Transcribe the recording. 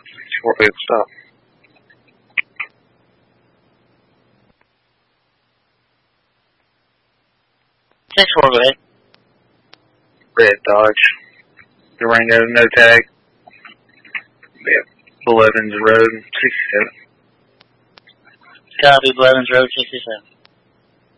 Short-lived stop. Six four, go ahead. Red Dodge. Durango, no tag. Yeah. Blevins Road, 67. Copy, Blevins Road, 67.